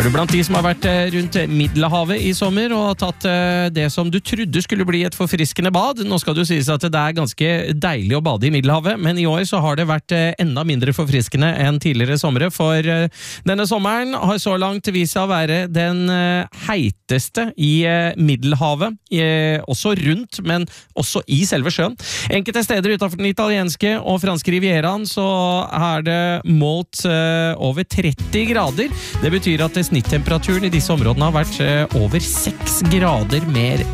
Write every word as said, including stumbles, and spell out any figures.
Er du blant de som har vært rundt Middelhavet i sommer og har tatt det som du trodde skulle bli et forfriskende bad? Nå skal det jo sies at det er ganske deilig å bade i Middelhavet, men i år så har det vært enda mindre forfriskende enn tidligere somre, for denne sommeren har så langt vist seg å være den heiteste i Middelhavet, også rundt, men også i selve sjøen. Enkelte steder utenfor den italienske og franske rivieraen så er det målt over tretti grader. Det betyr at snittemperaturen i disse områdene har vært over seks grader mer